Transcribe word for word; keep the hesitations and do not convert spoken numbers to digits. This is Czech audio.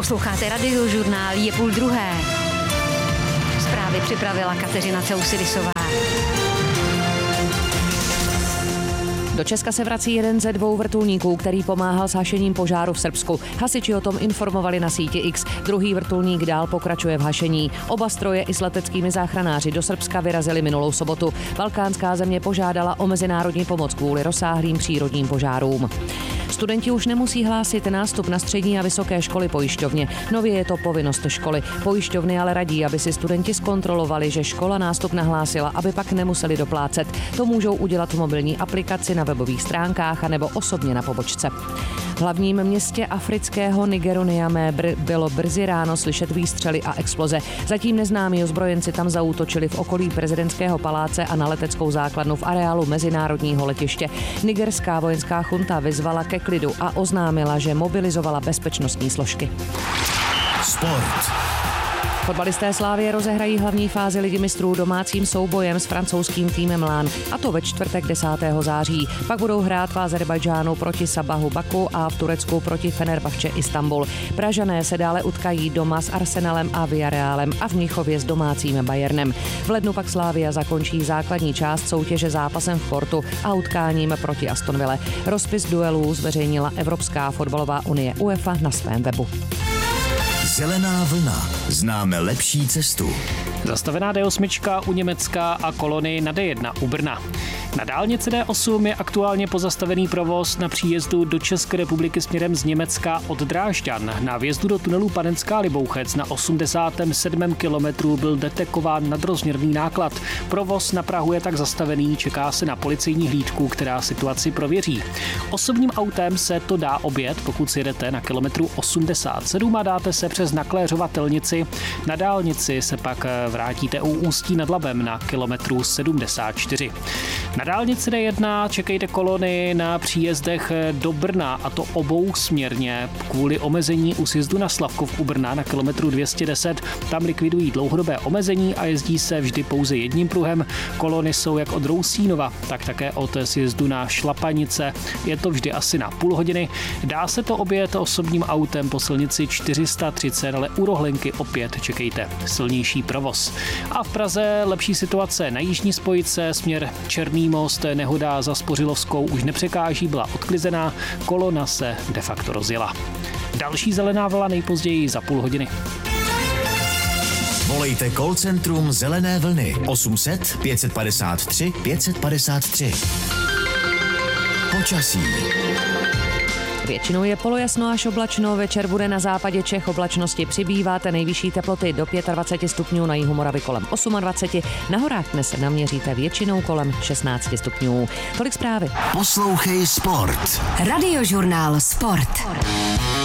Posloucháte Radiožurnál, je půl druhé. Zprávy připravila Kateřina Ceusidisová. Do Česka se vrací jeden ze dvou vrtulníků, který pomáhal s hašením požáru v Srbsku. Hasiči o tom informovali na síti X. Druhý vrtulník dál pokračuje v hašení. Oba stroje i s leteckými záchranáři do Srbska vyrazili minulou sobotu. Balkánská země požádala o mezinárodní pomoc kvůli rozsáhlým přírodním požárům. Studenti už nemusí hlásit nástup na střední a vysoké školy pojišťovně. Nově je to povinnost školy. Pojišťovny ale radí, aby si studenti zkontrolovali, že škola nástup nahlásila, aby pak nemuseli doplácet. To můžou udělat v mobilní aplikaci, na webových stránkách a nebo osobně na pobočce. V hlavním městě afrického Nigeru Niamey br- bylo brzy ráno slyšet výstřely a exploze. Zatím neznámí ozbrojenci tam zaútočili v okolí prezidentského paláce a na leteckou základnu v areálu mezinárodního letiště. Nigerská vojenská chunta vyzvala ke klidu a oznámila, že mobilizovala bezpečnostní složky. Sport. Fotbalisté Slavie rozehrají hlavní fázi Ligy mistrů domácím soubojem s francouzským týmem Lán, a to ve čtvrtek desátého září. Pak budou hrát v Azerbajdžánu proti Sabahu Baku a v Turecku proti Fenerbahce Istanbul. Pražané se dále utkají doma s Arsenalem a Villarrealem a v Mnichově s domácím Bayernem. V lednu pak Slavia zakončí základní část soutěže zápasem v Portu a utkáním proti Aston Ville. Rozpis duelů zveřejnila Evropská fotbalová unie UEFA na svém webu. Zelená vlna. Známe lepší cestu. Zastavená D osm u Německa a kolony na D jedna u Brna. Na dálnici D osm je aktuálně pozastavený provoz na příjezdu do České republiky směrem z Německa od Drážďan. Na vjezdu do tunelu Panenská Libouchec na osmdesátém sedmém kilometru byl detekován nadrozměrný náklad. Provoz na Prahu je tak zastavený, čeká se na policejní hlídku, která situaci prověří. Osobním autem se to dá objet, pokud si jedete na kilometru osmdesát sedm a dáte se přes Nakléřovatelnici. Na dálnici se pak vrátíte u Ústí nad Labem na kilometru sedmdesát čtyři. Na dálnici D jedna čekejte kolony na příjezdech do Brna, a to obou směrně. Kvůli omezení u sjezdu na Slavkov u Brna na kilometru dvě stě deset tam likvidují dlouhodobé omezení a jezdí se vždy pouze jedním pruhem. Kolony jsou jak od Rousínova, tak také od sjezdu na Šlapanice. Je to vždy asi na půl hodiny. Dá se to objet osobním autem po silnici čtyři sta třicet, ale u Rohlenky opět čekejte silnější provoz. A v Praze lepší situace na jižní spojce, směr Černý most, nehoda za Spořilovskou už nepřekáží, byla odklizená, kolona se de facto rozjela. Další zelená vlna nejpozději za půl hodiny. Volejte call centrum Zelené vlny osm set pět padesát tři pět padesát tři. Počasí. Většinou je polojasno až oblačno, večer bude na západě Čech oblačnosti přibývat, nejvyšší teploty do dvacet pět stupňů, na jihu Moravy kolem dvacet osm, na horách dnes naměříte většinou kolem šestnáct stupňů. Tolik zprávy. Poslouchej Sport. Radiožurnál Sport.